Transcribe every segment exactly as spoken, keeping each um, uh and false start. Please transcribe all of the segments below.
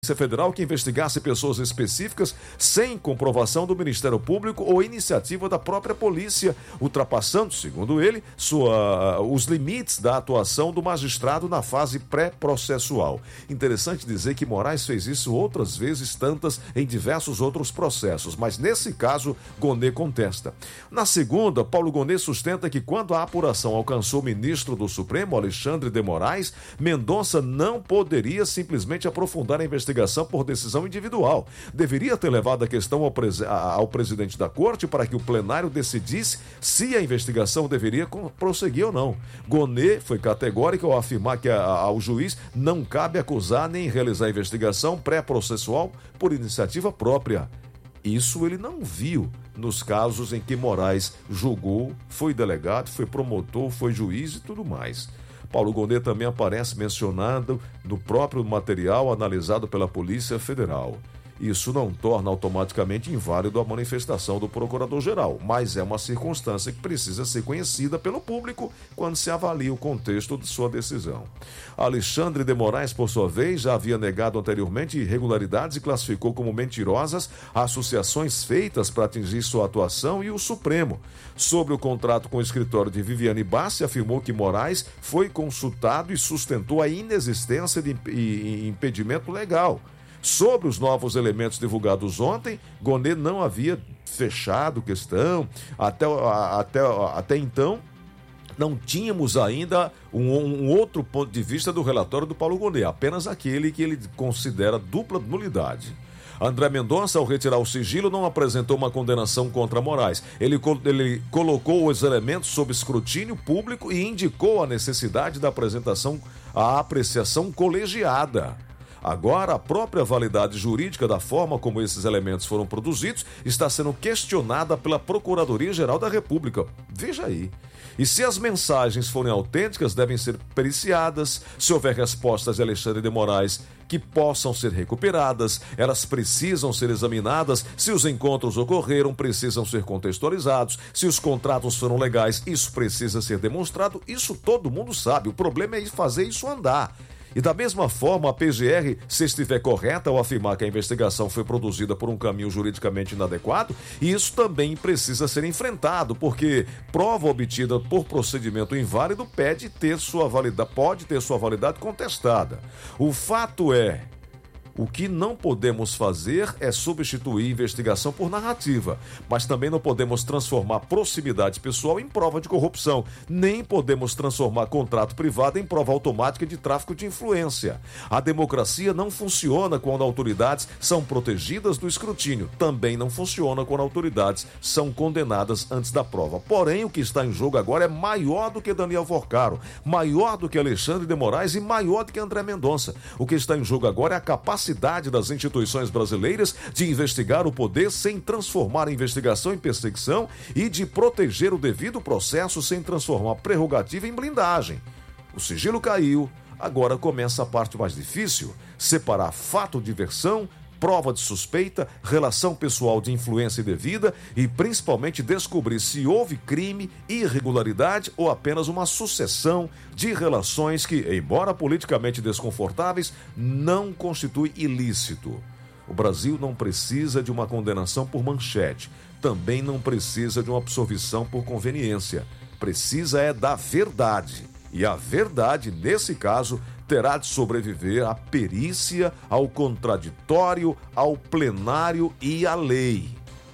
Federal que investigasse pessoas específicas sem comprovação do Ministério Público ou iniciativa da própria polícia, ultrapassando, segundo ele, sua, os limites da atuação do magistrado na fase pré-processual. Interessante dizer que Moraes fez isso outras vezes, tantas em diversos outros processos, mas nesse caso, Gonê contesta. Na segunda, Paulo Gonê sustenta que quando a apuração alcançou o ministro do Supremo, Alexandre de Moraes, Mendonça não poderia simplesmente aprofundar a investigação por decisão individual. Deveria ter levado a questão ao, pres... ao presidente da corte para que o plenário decidisse se a investigação deveria prosseguir ou não. Gonê foi categórico ao afirmar que a... ao juiz não cabe acusar nem realizar investigação pré-processual por iniciativa própria. Isso ele não viu nos casos em que Moraes julgou, foi delegado, foi promotor, foi juiz e tudo mais. Paulo Gonê também aparece mencionado no próprio material analisado pela Polícia Federal. Isso não torna automaticamente inválido a manifestação do Procurador-Geral, mas é uma circunstância que precisa ser conhecida pelo público quando se avalia o contexto de sua decisão. Alexandre de Moraes, por sua vez, já havia negado anteriormente irregularidades e classificou como mentirosas associações feitas para atingir sua atuação e o Supremo. Sobre o contrato com o escritório de Viviane Bassi, afirmou que Moraes foi consultado e sustentou a inexistência de impedimento legal. Sobre os novos elementos divulgados ontem, Gonê não havia fechado questão. Até, até, até então, não tínhamos ainda um, um outro ponto de vista do relatório do Paulo Gonê, apenas aquele que ele considera dupla nulidade. André Mendonça, ao retirar o sigilo, não apresentou uma condenação contra Moraes. Ele, ele colocou os elementos sob escrutínio público e indicou a necessidade da apresentação, a apreciação colegiada. Agora, a própria validade jurídica da forma como esses elementos foram produzidos está sendo questionada pela Procuradoria-Geral da República. Veja aí. E se as mensagens forem autênticas, devem ser periciadas. Se houver respostas de Alexandre de Moraes que possam ser recuperadas, elas precisam ser examinadas. Se os encontros ocorreram, precisam ser contextualizados. Se os contratos foram legais, isso precisa ser demonstrado. Isso todo mundo sabe. O problema é fazer isso andar. E da mesma forma, a P G R, se estiver correta ao afirmar que a investigação foi produzida por um caminho juridicamente inadequado, isso também precisa ser enfrentado, porque prova obtida por procedimento inválido pede ter sua validade, pode ter sua validade contestada. O fato é, o que não podemos fazer é substituir investigação por narrativa, mas também não podemos transformar proximidade pessoal em prova de corrupção, nem podemos transformar contrato privado em prova automática de tráfico de influência. A democracia não funciona quando autoridades são protegidas do escrutínio, também não funciona quando autoridades são condenadas antes da prova. Porém, o que está em jogo agora é maior do que Daniel Vorcaro, maior do que Alexandre de Moraes e maior do que André Mendonça. O que está em jogo agora é a capacidade das instituições brasileiras de investigar o poder sem transformar a investigação em perseguição e de proteger o devido processo sem transformar a prerrogativa em blindagem. O sigilo caiu, agora começa a parte mais difícil: separar fato de versão, prova de suspeita, relação pessoal de influência indevida e principalmente descobrir se houve crime, irregularidade ou apenas uma sucessão de relações que, embora politicamente desconfortáveis, não constitui ilícito. O Brasil não precisa de uma condenação por manchete, também não precisa de uma absolvição por conveniência. Precisa é da verdade. E a verdade, nesse caso, terá de sobreviver à perícia, ao contraditório, ao plenário e à lei.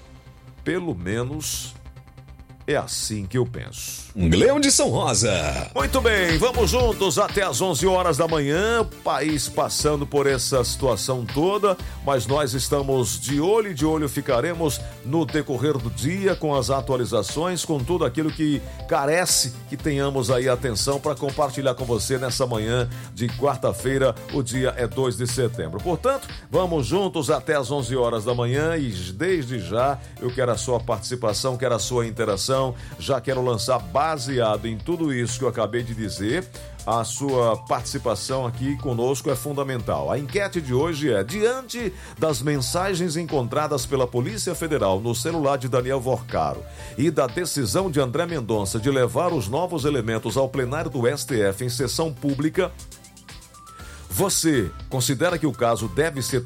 Pelo menos é assim que eu penso. Leão de São Rosa. Muito bem, vamos juntos até às onze horas da manhã, país passando por essa situação toda, mas nós estamos de olho e de olho ficaremos no decorrer do dia com as atualizações, com tudo aquilo que carece que tenhamos aí atenção para compartilhar com você nessa manhã de quarta-feira, o dia é dois de setembro. Portanto, vamos juntos até às onze horas da manhã e desde já eu quero a sua participação, quero a sua interação. Já quero lançar, baseado em tudo isso que eu acabei de dizer, a sua participação aqui conosco é fundamental. A enquete de hoje é: diante das mensagens encontradas pela Polícia Federal no celular de Daniel Vorcaro e da decisão de André Mendonça de levar os novos elementos ao plenário do S T F em sessão pública, Você considera que o caso deve ser